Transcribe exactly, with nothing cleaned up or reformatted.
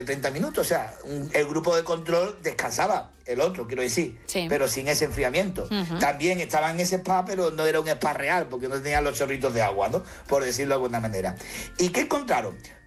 treinta minutos, o sea, un, el grupo de control descansaba, el otro, quiero decir, sí. pero sin ese enfriamiento. Uh-huh. También estaba en ese spa, pero no era un spa real, porque no tenía los chorritos de agua, ¿no? Por decirlo de alguna manera. ¿Y qué encontraron?